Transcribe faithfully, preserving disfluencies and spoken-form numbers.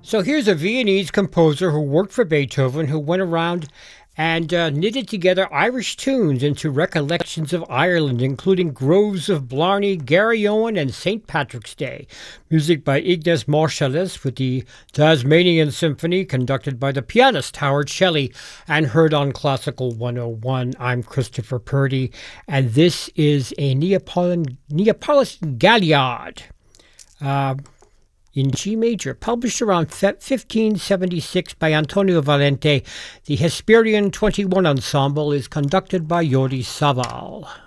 So here's a Viennese composer who worked for Beethoven, who went around and uh, knitted together Irish tunes into recollections of Ireland, including Groves of Blarney, Garryowen, and Saint Patrick's Day. Music by Ignace Moscheles with the Tasmanian Symphony, conducted by the pianist Howard Shelley, and heard on Classical one oh one. I'm Christopher Purdy, and this is a Neapolitan, Neapolitan Galliard. Uh, in G major, published around fifteen seventy-six by Antonio Valente. The Hesperian twenty-one Ensemble is conducted by Yori Saval.